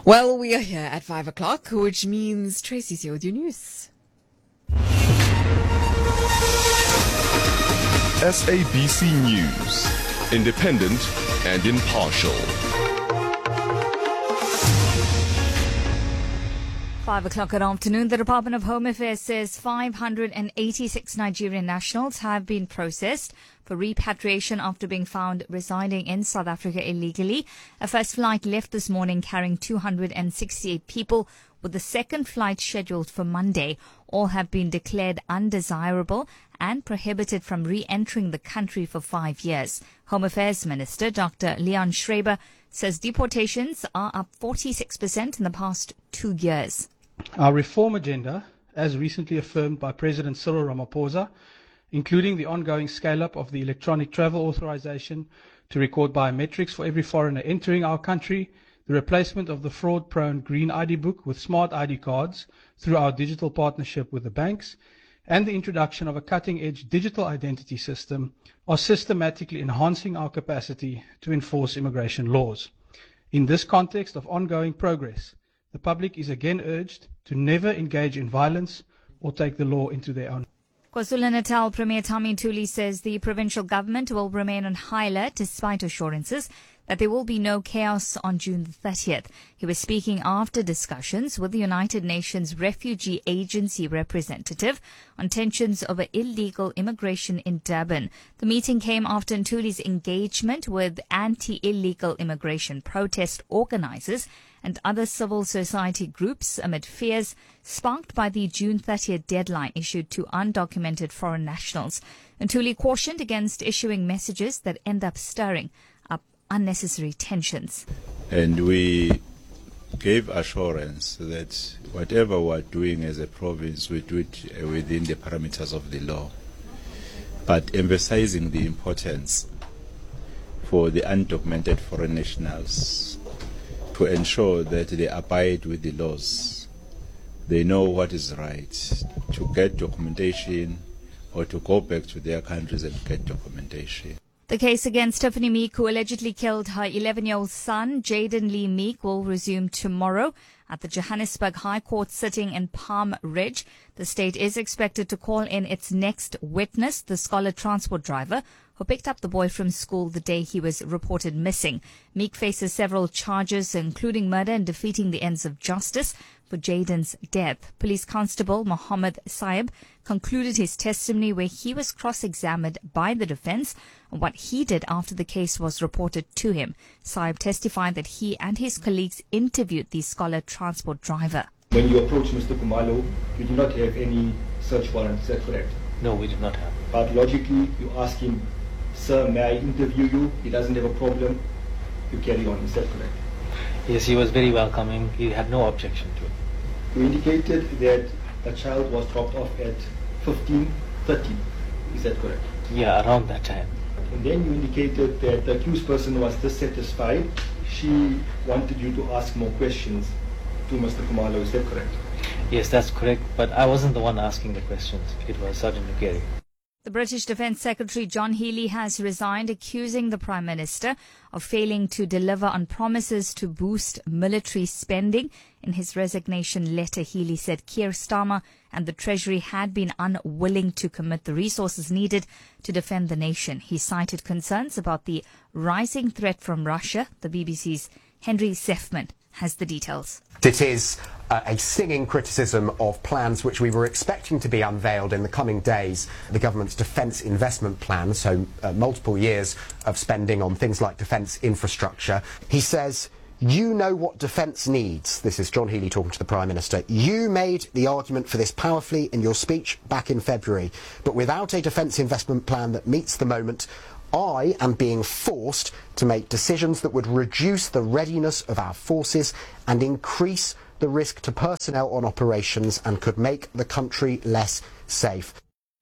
Well, we are here at 5 o'clock, which means Tracy's here with your news. SABC News, independent and impartial. 5 o'clock good afternoon. The Department of Home Affairs says 586 Nigerian nationals have been processed for repatriation after being found residing in South Africa illegally. A first flight left this morning carrying 268 people, with the second flight scheduled for Monday. All have been declared undesirable and prohibited from re-entering the country for 5 years. Home Affairs Minister Dr. Leon Schreiber says deportations are up 46% in the past 2 years. Our reform agenda, as recently affirmed by President Cyril Ramaphosa, including the ongoing scale-up of the electronic travel authorization to record biometrics for every foreigner entering our country, the replacement of the fraud-prone Green ID book with smart ID cards through our digital partnership with the banks, and the introduction of a cutting-edge digital identity system are systematically enhancing our capacity to enforce immigration laws. In this context of ongoing progress, the public is again urged to never engage in violence or take the law into their own. KwaZulu-Natal Premier Tommy Ntuli says the provincial government will remain on high alert despite assurances that there will be no chaos on June the 30th. He was speaking after discussions with the United Nations Refugee Agency representative on tensions over illegal immigration in Durban. The meeting came after Ntuli's engagement with anti-illegal immigration protest organizers and other civil society groups amid fears sparked by the June 30th deadline issued to undocumented foreign nationals. Ntuli cautioned against issuing messages that end up stirring up unnecessary tensions. And we gave assurance that whatever we're doing as a province, we do it within the parameters of the law, but emphasizing the importance for the undocumented foreign nationals to ensure that they abide with the laws. They know what is right, to get documentation or to go back to their countries and get documentation. The case against Tiffany Meek, who allegedly killed her 11-year-old son, Jaden Lee Meek, will resume tomorrow at the Johannesburg High Court sitting in Palm Ridge. The state is expected to call in its next witness, the scholar transport driver, who picked up the boy from school the day he was reported missing. Meek faces several charges, including murder and defeating the ends of justice for Jaden's death. Police Constable Mohammed Saib concluded his testimony where he was cross-examined by the defense on what he did after the case was reported to him. Saib testified that he and his colleagues interviewed the scholar transport driver. When you approached Mr. Khumalo, you did not have any search warrant, is that correct? No, we did not have. But logically, you ask him, sir, may I interview you? He doesn't have a problem. You carry on, is that correct? Yes, he was very welcoming. He had no objection to it. You indicated that the child was dropped off at 15:30. Is that correct? Yeah, around that time. And then you indicated that the accused person was dissatisfied. She wanted you to ask more questions to Mr. Khumalo. Is that correct? Yes, that's correct. But I wasn't the one asking the questions. It was Sergeant Nugeri. The British Defence Secretary John Healey has resigned, accusing the Prime Minister of failing to deliver on promises to boost military spending. In his resignation letter, Healey said Keir Starmer and the Treasury had been unwilling to commit the resources needed to defend the nation. He cited concerns about the rising threat from Russia. The BBC's Henry Sefman has the details. It is a stinging criticism of plans which we were expecting to be unveiled in the coming days. The government's defence investment plan, so multiple years of spending on things like defence infrastructure. He says, you know what defence needs. This is John Healey talking to the Prime Minister. You made the argument for this powerfully in your speech back in February, but without a defence investment plan that meets the moment, I am being forced to make decisions that would reduce the readiness of our forces and increase the risk to personnel on operations and could make the country less safe.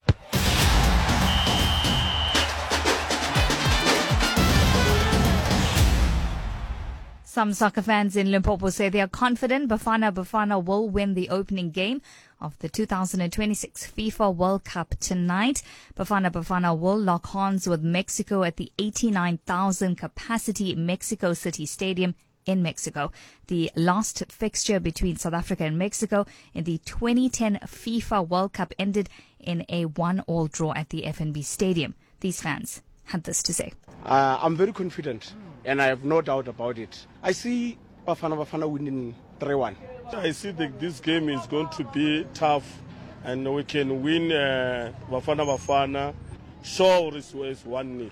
Some soccer fans in Limpopo say they are confident Bafana Bafana will win the opening game of the 2026 FIFA World Cup tonight. Bafana Bafana will lock horns with Mexico at the 89,000 capacity Mexico City Stadium in Mexico. The last fixture between South Africa and Mexico in the 2010 FIFA World Cup ended in a 1-1 draw at the FNB Stadium. These fans had this to say. I'm very confident, and I have no doubt about it. I see Bafana winning 3-1. I see that this game is going to be tough, and we can win Bafana. Sure, is 1-0.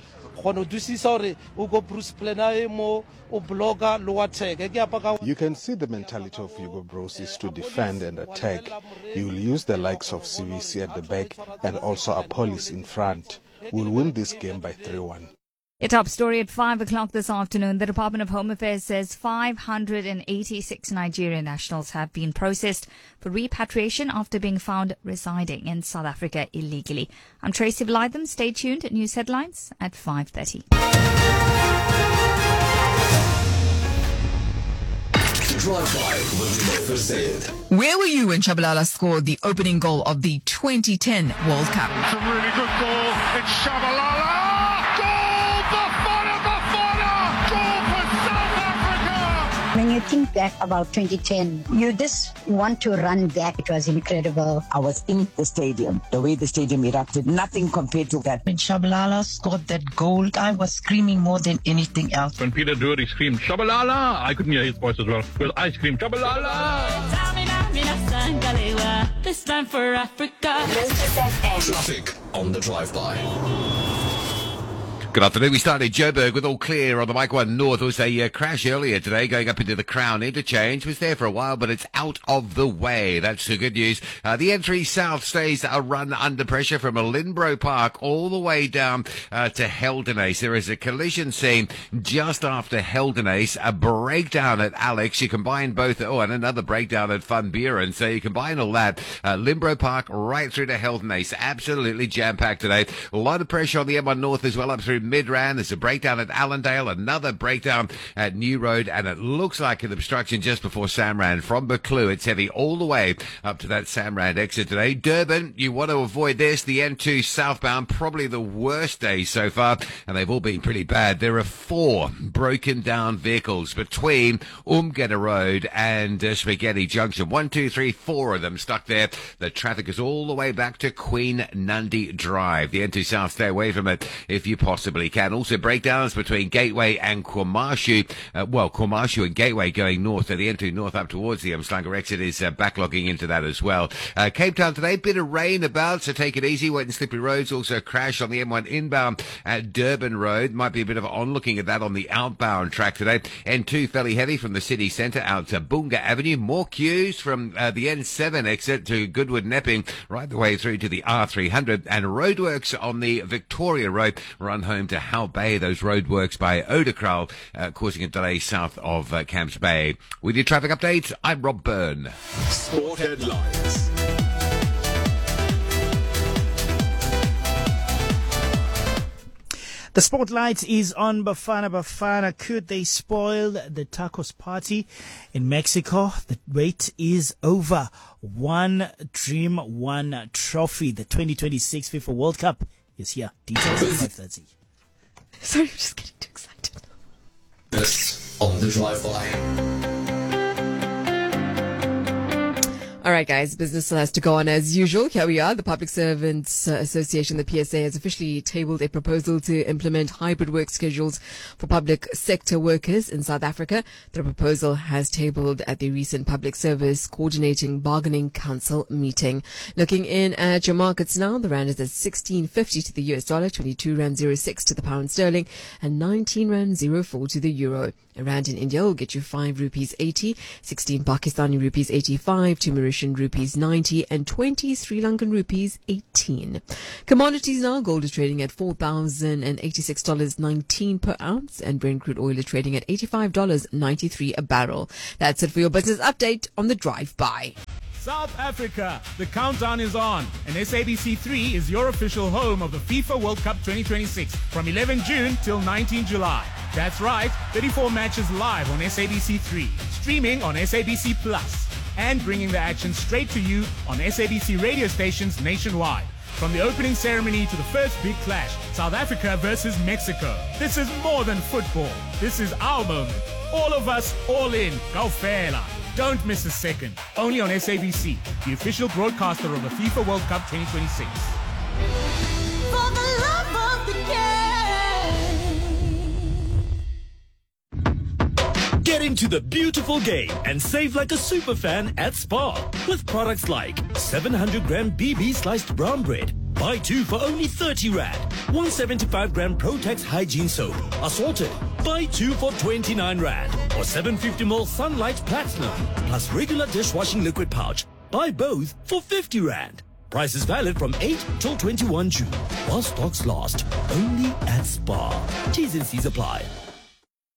You can see the mentality of Hugo Bros is to defend and attack. He will use the likes of CVC at the back and also Apolis in front. We'll win this game by 3-1. A top story at 5 o'clock this afternoon. The Department of Home Affairs says 586 Nigerian nationals have been processed for repatriation after being found residing in South Africa illegally. I'm Tracy Blythen. Stay tuned. News headlines at 5:30. Drive-by with Mo Fazed. Where were you when Shabalala scored the opening goal of the 2010 World Cup? It's a really good goal. It's Shabalala. When you think back about 2010, you just want to run back. It was incredible. I was in the stadium. The way the stadium erupted, nothing compared to that. When Shabalala scored that goal, I was screaming more than anything else. When Peter Drury screamed, Shabalala, I couldn't hear his voice as well, because I screamed, Shabalala! This time for Africa. Traffic on the drive-by. Good afternoon. We started Joburg with all clear on the Mike 1 North. There was a crash earlier today going up into the Crown interchange. Was there for a while, but it's out of the way. That's the good news. The N3 South stays a run under pressure from Linbro Park all the way down to Heldenace. There is a collision scene just after Heldenace, a breakdown at Alex. You combine both, and another breakdown at Van Buren. So you combine all that. Linbro Park right through to Heldenace. Absolutely jam-packed today. A lot of pressure on the M1 North as well up through Midrand. There's a breakdown at Allendale, another breakdown at New Road, and it looks like an obstruction just before Samrand. From Buccleuch, it's heavy all the way up to that Samrand exit today. Durban, you want to avoid this. The N2 southbound, probably the worst day so far, and they've all been pretty bad. There are 4 broken down vehicles between Umgeda Road and Spaghetti Junction. 1, 2, 3, 4 of them stuck there. The traffic is all the way back to Queen Nandi Drive. The N2 South, stay away from it if you possibly can. Also breakdowns between Gateway and KwaMashu. KwaMashu and Gateway going north. So the N2 north up towards the Umhlanga exit is backlogging into that as well. Cape Town today, bit of rain about, so take it easy. Wet and slippery roads. Also a crash on the M1 inbound at Durban Road. Might be a bit of on looking at that on the outbound track today. N2 fairly heavy from the city centre out to Bunga Avenue. More queues from the N7 exit to Goodwood Nepping right the way through to the R300. And roadworks on the Victoria Road run home to Howe Bay. Those roadworks by Oderkraal causing a delay south of Camps Bay. With your traffic updates, I'm Rob Byrne. Sport headlines. The spotlight is on Bafana Bafana. Could they spoil the tacos party in Mexico? The wait is over. One dream, one trophy. The 2026 FIFA World Cup is here. Details at 5:30. Sorry, I'm just getting too excited. This on the drive-by. All right, guys, business still has to go on as usual. Here we are. The Public Servants Association, the PSA, has officially tabled a proposal to implement hybrid work schedules for public sector workers in South Africa. The proposal has tabled at the recent Public Service Coordinating Bargaining Council meeting. Looking in at your markets now, the rand is at 16.50 to the US dollar, 22 rand 06 to the pound sterling, and 19 rand 04 to the euro. A rand in India will get you 5 rupees 80, 16 Pakistani rupees 85, 2 Mauritian rupees 90, and 20 Sri Lankan rupees 18. Commodities now, gold is trading at $4,086.19 per ounce, and Brent crude oil is trading at $85.93 a barrel. That's it for your business update on the drive-by. South Africa, the countdown is on, and SABC3 is your official home of the FIFA World Cup 2026 from 11 June till 19 July. That's right, 34 matches live on SABC3, streaming on SABC Plus, and bringing the action straight to you on SABC radio stations nationwide. From the opening ceremony to the first big clash, South Africa versus Mexico. This is more than football. This is our moment. All of us, all in. Go Fela. Don't miss a second. Only on SABC, the official broadcaster of the FIFA World Cup 2026. For the love of the game. Get into the beautiful game and save like a super fan at Spar with products like 700 gram BB sliced brown bread. Buy 2 for only 30 Rand. 175 gram Protex hygiene soap. Assorted. Buy 2 for 29 Rand. Or 750 ml Sunlight Platinum. Plus regular dishwashing liquid pouch. Buy both for 50 Rand. Price is valid from 8 till 21 June. While stocks last. Only at Spar. T's and C's apply.